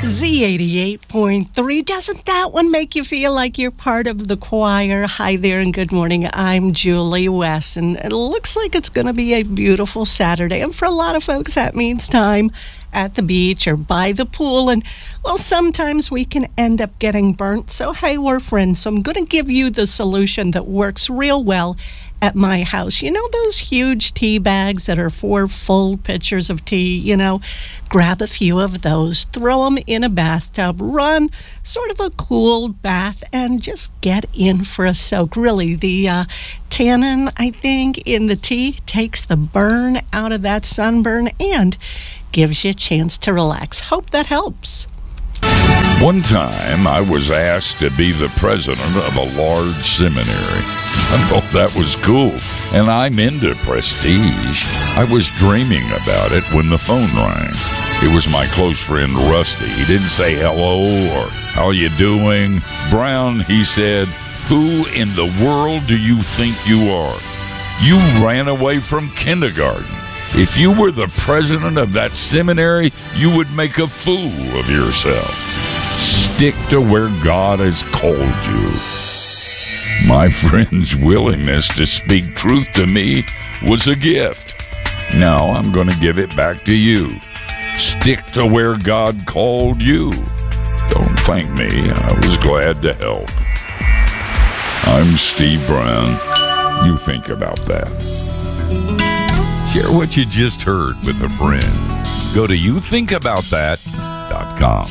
Z88.3. Doesn't that one make you feel like you're part of the choir? Hi there and good morning. I'm Julie West, and it looks like it's going to be a beautiful Saturday. And for a lot of folks, that means time at the beach or by the pool. And, well, sometimes we can end up getting burnt. So, hey, we're friends. So I'm going to give you the solution that works real well at my house. You know those huge tea bags that are 4 full pitchers of tea? You know, grab a few of those, throw them in a bathtub, run sort of a cool bath, and just get in for a soak. Really, the tannin, I think, in the tea takes the burn out of that sunburn and gives you a chance to relax. Hope that helps. One time, I was asked to be the president of a large seminary. I thought that was cool, and I'm into prestige. I was dreaming about it when the phone rang. It was my close friend Rusty. He didn't say hello or how you doing. Brown, he said, who in the world do you think you are? You ran away from kindergarten. If you were the president of that seminary, you would make a fool of yourself. Stick to where God has called you. My friend's willingness to speak truth to me was a gift. Now I'm going to give it back to you. Stick to where God called you. Don't thank me. I was glad to help. I'm Steve Brown. You think about that. Share what you just heard with a friend. Go to youthinkaboutthat.com.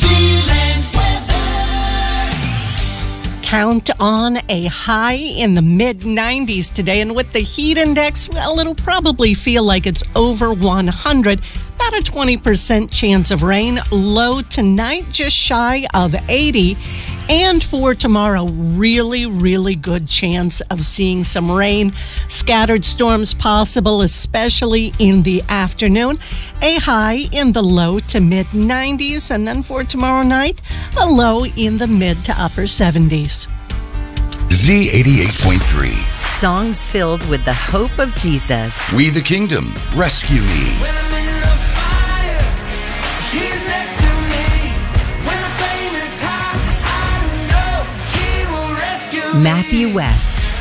Count on a high in the mid-90s today, and with the heat index, well, it'll probably feel like it's over 100. About a 20% chance of rain. Low tonight, just shy of 80. And for tomorrow, really, really good chance of seeing some rain. Scattered storms possible, especially in the afternoon. A high in the low to mid-90s. And then for tomorrow night, a low in the mid to upper 70s. Z88.3. Songs filled with the hope of Jesus. We the Kingdom. Rescue me. When I'm in the fire, he's next to me. When the flame is high, I know he will rescue me. Matthew West.